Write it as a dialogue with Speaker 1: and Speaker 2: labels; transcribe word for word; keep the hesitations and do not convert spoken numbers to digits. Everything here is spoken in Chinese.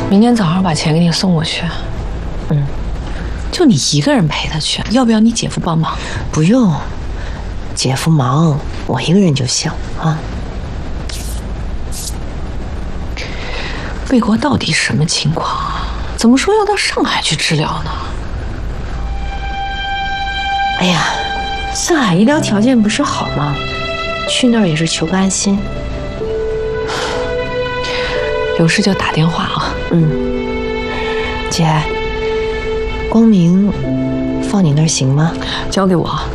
Speaker 1: 明天早上把钱给你送过去。嗯，就你一个人陪他去，要不要你姐夫帮忙？
Speaker 2: 不用，姐夫忙，我一个人就行啊。
Speaker 1: 魏国到底什么情况啊？怎么说要到上海去治疗呢？
Speaker 2: 哎呀，上海医疗条件不是好吗？去那儿也是求个安心。
Speaker 1: 有事就打电话啊。
Speaker 2: 嗯，姐，光明放你那儿行吗？
Speaker 1: 交给我。